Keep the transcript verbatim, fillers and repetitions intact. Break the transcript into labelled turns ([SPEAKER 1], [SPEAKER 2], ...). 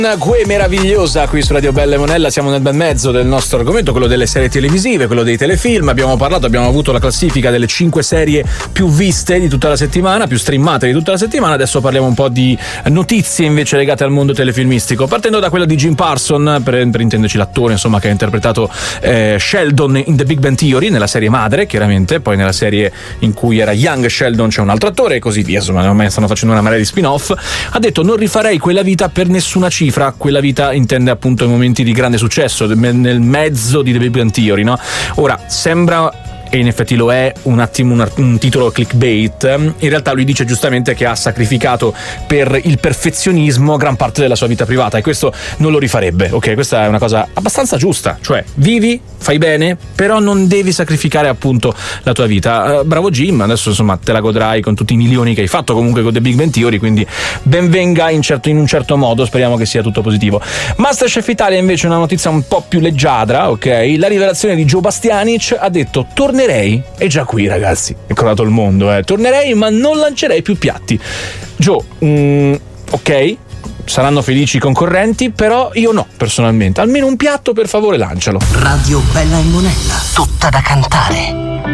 [SPEAKER 1] Gue meravigliosa qui su Radio Bella e Monella. Siamo nel bel mezzo del nostro argomento, quello delle serie televisive, quello dei telefilm. Abbiamo parlato, abbiamo avuto la classifica delle cinque serie più viste di tutta la settimana, più streamate di tutta la settimana. Adesso parliamo un po' di notizie invece legate al mondo telefilmistico, partendo da quella di Jim Parsons, per, per intenderci l'attore insomma che ha interpretato eh, Sheldon in The Big Bang Theory, nella serie madre chiaramente, poi nella serie in cui era Young Sheldon c'è un altro attore e così via, insomma ormai stanno facendo una marea di spin-off. Ha detto: non rifarei quella vita per nessuna cifra. Quella vita intende appunto i momenti di grande successo nel mezzo di The Big Bang Theory, no? Ora sembra, e in effetti lo è, un attimo un, un titolo clickbait. In realtà lui dice giustamente che ha sacrificato per il perfezionismo gran parte della sua vita privata e questo non lo rifarebbe, ok? Questa è una cosa abbastanza giusta, cioè vivi, fai bene, però non devi sacrificare appunto la tua vita. Uh, bravo Jim, adesso insomma te la godrai con tutti i milioni che hai fatto comunque con The Big Bang Theory, quindi ben venga in, certo, in un certo modo, speriamo che sia tutto positivo. Masterchef Italia invece una notizia un po' più leggiadra, ok? La rivelazione di Joe Bastianic, ha detto: tornerei, è già qui ragazzi, è crollato il mondo, eh. tornerei ma non lancerei più piatti. Joe, mm, ok, saranno felici i concorrenti, però io no, personalmente. Almeno un piatto per favore lancialo.
[SPEAKER 2] Radio Bella e Monella, tutta da cantare.